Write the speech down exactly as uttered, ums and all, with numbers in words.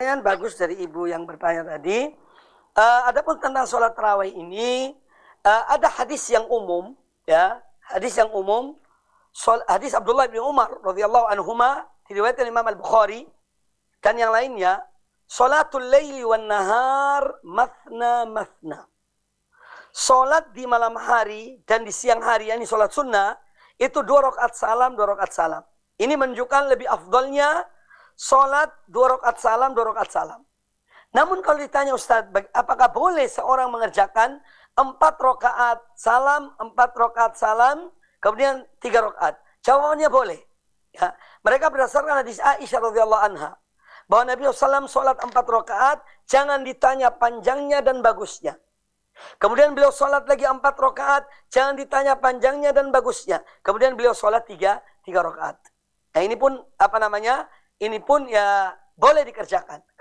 Pertanyaan bagus dari ibu yang bertanya tadi. Uh, adapun tentang sholat tarawih ini, uh, ada hadis yang umum, ya, hadis yang umum, sol, hadis Abdullah bin Umar radhiyallahu anhuma diriwayatkan Imam Al-Bukhari dan yang lainnya, sholatul laili wan nahar mathna mathna. Sholat di malam hari dan di siang hari, yakni sholat sunnah, itu dua rakaat salam, dua rakaat salam. Ini menunjukkan lebih afdalnya sholat dua rakaat salam, dua rakaat salam. Namun kalau ditanya Ustaz, apakah boleh seorang mengerjakan empat rakaat salam, empat rakaat salam, kemudian tiga rakaat? Jawabannya boleh. Ya. Mereka berdasarkan hadis Aisyah radhiyallahu anha bahwa Nabi shallallahu alaihi wasallam sholat empat rakaat, jangan ditanya panjangnya dan bagusnya. Kemudian beliau sholat lagi empat rakaat, jangan ditanya panjangnya dan bagusnya. Kemudian beliau sholat tiga, tiga rakaat. Nah ini pun apa namanya? Ini pun ya boleh dikerjakan.